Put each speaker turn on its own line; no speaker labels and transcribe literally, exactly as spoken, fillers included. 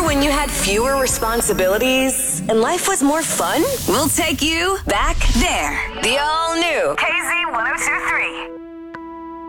when you had fewer responsibilities and life was more fun? We'll take you back there. The all-new K